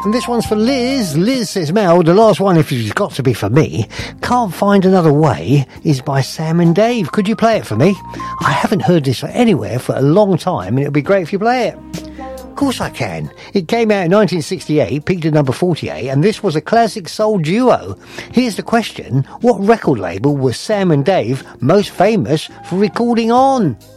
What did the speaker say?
And this one's for Liz. Liz says, Mel, the last one, if it's got to be for me, Can't Find Another Way, is by Sam and Dave. Could you play it for me? I haven't heard this anywhere for a long time, and it'll be great if you play it. Of course I can. It came out in 1968, peaked at number 48, and this was a classic soul duo. Here's the question. What record label was Sam and Dave most famous for recording on?